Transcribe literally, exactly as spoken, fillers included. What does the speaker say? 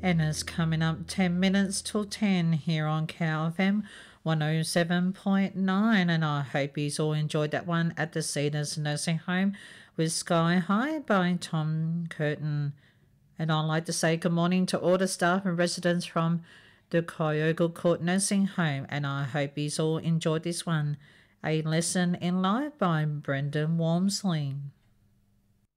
And it's coming up ten minutes till ten here on K F M one oh seven point nine. And I hope you all enjoyed that one at the Cedars Nursing Home with Sky High by Tom Curtin. And I'd like to say good morning to all the staff and residents from the Kyogle Court Nursing Home. And I hope you all enjoyed this one. A Lesson in Life by Brendan Walmsley.